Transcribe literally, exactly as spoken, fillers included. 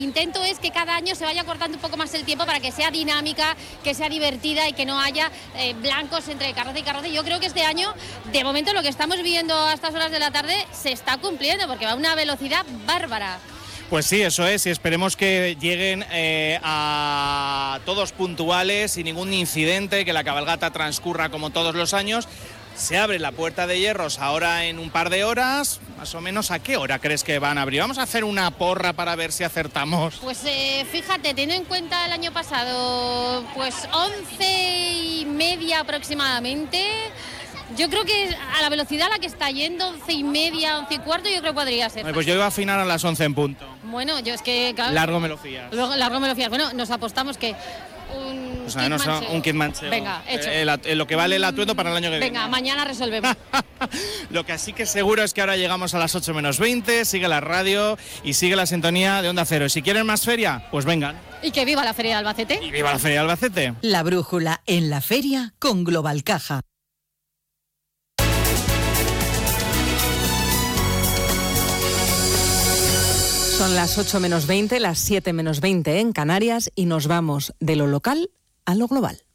Intento es que cada año se vaya cortando un poco más el tiempo para que sea dinámica, que sea divertida y que no haya eh, blancos entre carroza y carroza. Yo creo que este año, de momento, lo que estamos viendo a estas horas de la tarde se está cumpliendo porque va a una velocidad bárbara. Pues sí, eso es, y esperemos que lleguen eh, a todos puntuales, sin ningún incidente, que la cabalgata transcurra como todos los años. Se abre la Puerta de Hierros ahora en un par de horas, más o menos. ¿A qué hora crees que van a abrir? Vamos a hacer una porra para ver si acertamos. Pues eh, fíjate, teniendo en cuenta el año pasado, pues once y media aproximadamente. Yo creo que a la velocidad a la que está yendo, once y media, once y cuarto, yo creo que podría ser. Bueno, pues yo iba a afinar a las once en punto. Bueno, yo es que... Claro, largo me lo fías. Largo me lo fías. Bueno, nos apostamos que... Un, o sea, no, un kit manchego. Venga, hecho. El, el, el, lo que vale el atuendo para el año que Venga, viene. Venga, mañana resolvemos. Lo que sí que seguro es que ahora llegamos a las ocho menos veinte, sigue la radio y sigue la sintonía de Onda Cero. Y si quieren más feria, pues vengan. Y que viva la Feria de Albacete. Y viva la Feria de Albacete. La brújula en la feria con Global Caja. Son las ocho menos veinte, las siete menos veinte en Canarias y nos vamos de lo local a lo global.